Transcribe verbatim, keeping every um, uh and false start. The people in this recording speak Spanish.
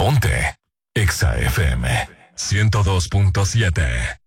Ponte Exa F M ciento dos punto siete.